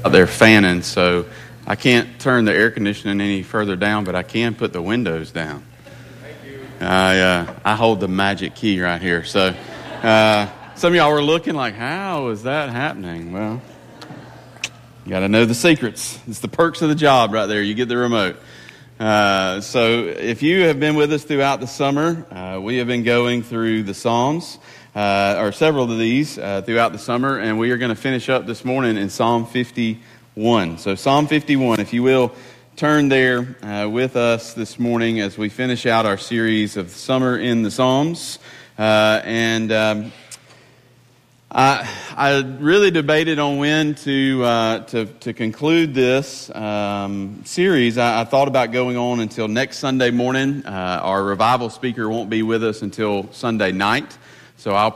out there fanning, so I can't turn the air conditioning any further down, but I can put the windows down. I hold the magic key right here. So some of y'all were looking like, how is that happening? Well, you got to know the secrets. It's the perks of the job right there. You get the remote. So if you have been with us throughout the summer, we have been going through the Psalms, or several of these throughout the summer, and we are going to finish up this morning in Psalm 51. So Psalm 51, if you will, turn there with us this morning as we finish out our series of Summer in the Psalms. I really debated on when to conclude this series. I thought about going on until next Sunday morning. Our revival speaker won't be with us until Sunday night, so I'll